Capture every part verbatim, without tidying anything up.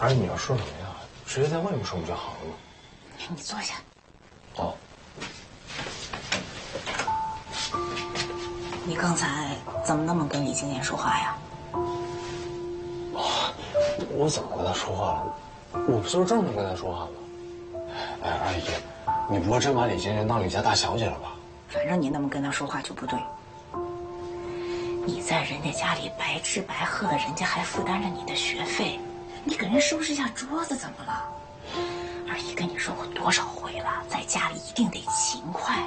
阿姨，你要说什么呀？直接在外面说不就好了吗？ 你坐下。 哦。 你刚才怎么那么跟李金莲说话呀？ 哦，我怎么跟他说话了？我不就是这么跟他说话吗？哎，阿姨，你不会真把李金莲当李家大小姐了吧？ 反正你那么跟他说话就不对。你在人家家里白吃白喝的，人家还负担着你的学费，你给人收拾一下桌子怎么了？二姨跟你说过多少回了，在家里一定得勤快。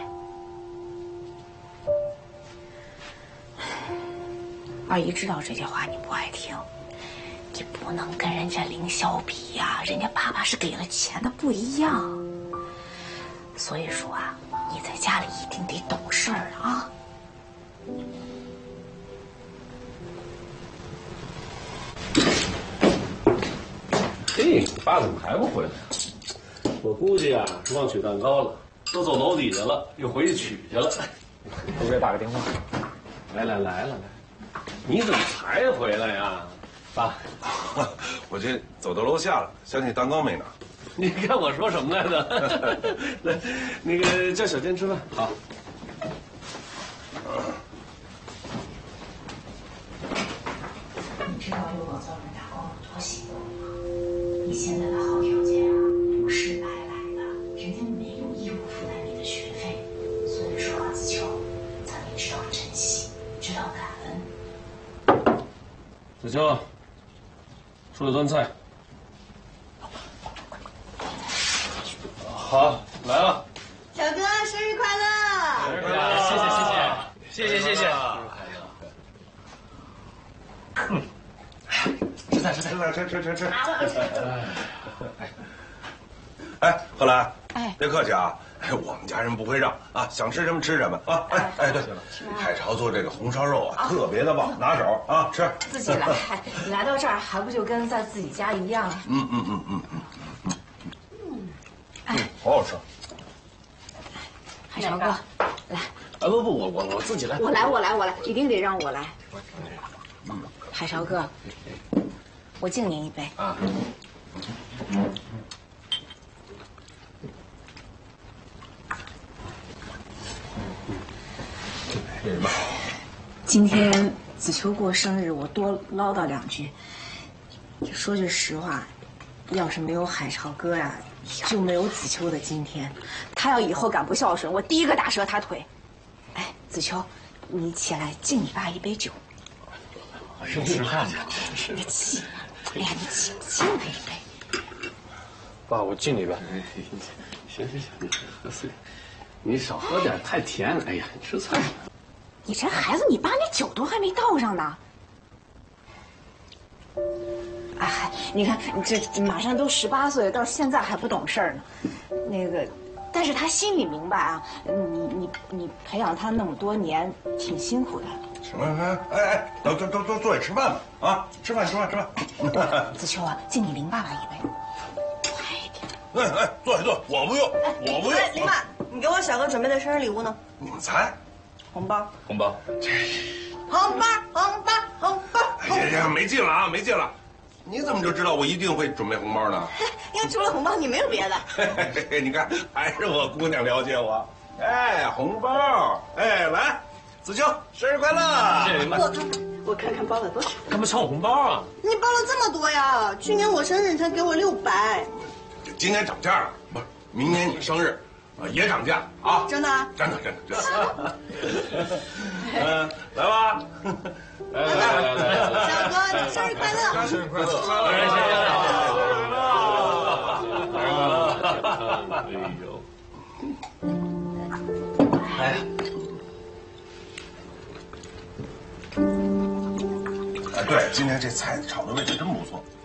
二姨知道这些话你不爱听，你不能跟人家凌霄比呀，人家爸爸是给了钱的，不一样。所以说啊，你在家里一定得懂事儿啊。 嘿，你爸怎么还不回来？我估计啊是忘取蛋糕了，都走楼底下了，又回去取去了。 我给打个电话。 来来来了来，你怎么才回来呀，爸？ 我这走到楼下了，想起蛋糕没拿。 你看我说什么来着？来，那个叫小坚吃饭。好。 你知道刘广专门打工有多辛苦吗？你现在的好条件啊，不是白来的，人家没有义务负担你的学费。所以说啊，子秋，咱得知道珍惜，知道感恩。 子秋，出来端菜。好，来了。 小哥，生日快乐！ 生日快乐！ 谢谢谢谢谢谢谢谢。嗯，吃菜吃菜吃吃吃吃。哎，贺兰， 哎， 别客气啊，哎，我们家人不会让啊，想吃什么吃什么啊。哎哎，对，海潮做这个红烧肉啊，特别的棒，拿手啊，吃。 自己来，来到这儿还不就跟在自己家一样？ 嗯嗯嗯嗯嗯嗯嗯，哎，好好吃。 海潮哥，来。 啊不不，我我我自己来。 我来，我来，我来，一定得让我来。嗯，海潮哥，我敬您一杯。啊。 这什么？ 今天子秋过生日，我多唠叨两句。说句实话，要是没有海潮哥呀，就没有子秋的今天。他要以后敢不孝顺，我第一个打折他腿。哎，子秋，你起来敬你爸一杯酒。 是吃饭呢， 是你起，哎呀，你起敬他一杯。 爸，我敬你一杯。 行行行，你喝碎，你少喝点，太甜。哎呀，你吃菜。 你这孩子，你爸那酒都还没倒上呢。哎，你看你这马上都十八岁了，到现在还不懂事儿呢。那个，但是他心里明白啊，你你你培养他那么多年，挺辛苦的。 什么？哎哎，都都都都坐下吃饭吧！啊，吃饭吃饭吃饭。 子秋啊，敬你林爸爸一杯。快一点。 哎哎，坐下坐下，我不用，我不用。 林爸，你给我小哥准备的生日礼物呢？ 你们猜？ 红包。 红包。 红包，红包，红包。 哎呀，没劲了啊，没劲了！你怎么就知道我一定会准备红包呢？ 因为除了红包，你没有别的。 嘿嘿，你看，还是我姑娘了解我。哎，红包，哎，来，子秋，生日快乐！ 谢谢您。 我看看，我看看包了多少？ 干嘛抢我红包啊？ 你包了这么多呀？去年我生日你才给我六百。 今年涨价了，不是？明年你生日，啊也涨价啊？ 真的？ 真的，真的，真的。嗯，来吧。 来来来来来， 小哥，你生日快乐！ 生日快乐！ 生日快乐！ 哎呦， 哎呀， 哎，对，今天这菜炒的味道真不错。